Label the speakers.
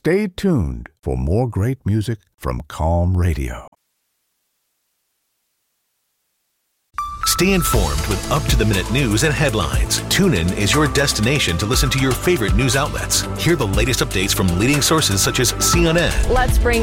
Speaker 1: Stay tuned for more great music from Calm Radio.
Speaker 2: Stay informed with up-to-the-minute news and headlines. TuneIn is your destination to listen to your favorite news outlets. Hear the latest updates from leading sources such as CNN.
Speaker 3: Let's bring